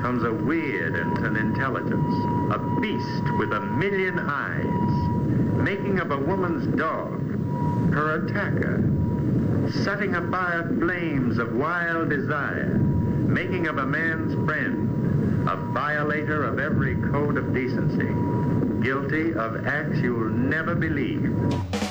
comes a weird and an intelligence, a beast with a million eyes, making of a woman's dog her attacker, setting afire flames of wild desire, making of a man's friend a violator of every code of decency, guilty of acts you'll never believe.